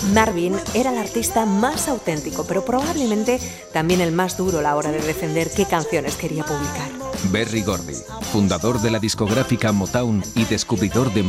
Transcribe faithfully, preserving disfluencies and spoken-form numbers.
Marvin era el artista más auténtico, pero probablemente también el más duro a la hora de defender qué canciones quería publicar. Berry Gordy, fundador de la discográfica Motown y descubridor de